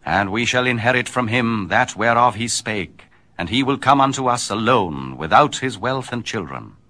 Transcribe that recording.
And we shall inherit from him that whereof he spake, and he will come unto us alone, without his wealth and children.